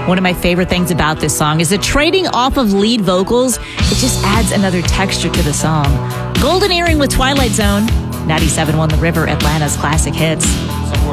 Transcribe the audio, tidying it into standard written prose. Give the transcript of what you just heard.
One of my favorite things about this song is the trading off of lead vocals. It just adds another texture to the song. Golden Earring with Twilight Zone. 97.1 The River, Atlanta's classic hits.